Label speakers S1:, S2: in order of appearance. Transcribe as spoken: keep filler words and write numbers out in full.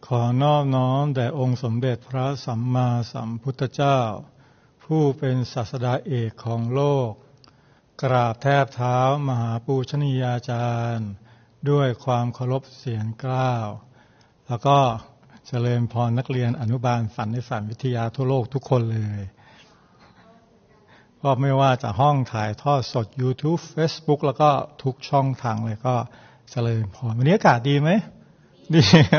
S1: ขอนอบน้อมแด่องค์สมเด็จพระสัมมาสัมพุทธเจ้าผู้เป็นศาสดาเอกของโลกกราบแทบเท้ามหาปูชนียาจารย์ด้วยความเคารพเสียงกล้าวแล้วก็เจริญพรนักเรียนอนุบาลฝันในฝันวิทยาทั่วโลกทุกคนเลยก็ไม่ว่าจะห้องถ่ายทอดสด YouTube Facebook แล้วก็ทุกช่องทางเลยก็เจริญพรวันนี้อากาศดีไหมดี